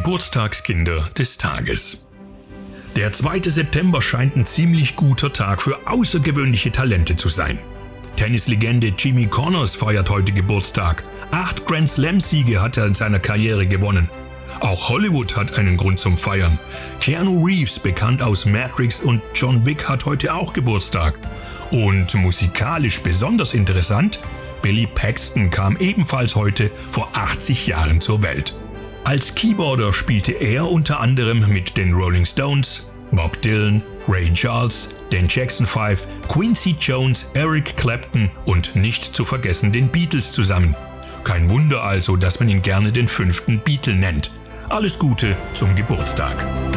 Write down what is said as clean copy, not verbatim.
Geburtstagskinder des Tages. Der 2. September scheint ein ziemlich guter Tag für außergewöhnliche Talente zu sein. Tennislegende Jimmy Connors feiert heute Geburtstag. 8 Grand Slam-Siege hat er in seiner Karriere gewonnen. Auch Hollywood hat einen Grund zum Feiern. Keanu Reeves, bekannt aus Matrix und John Wick, hat heute auch Geburtstag. Und musikalisch besonders interessant, Billy Paxton kam ebenfalls heute vor 80 Jahren zur Welt. Als Keyboarder spielte er unter anderem mit den Rolling Stones, Bob Dylan, Ray Charles, den Jackson 5, Quincy Jones, Eric Clapton und nicht zu vergessen den Beatles zusammen. Kein Wunder also, dass man ihn gerne den 5. Beatle nennt. Alles Gute zum Geburtstag.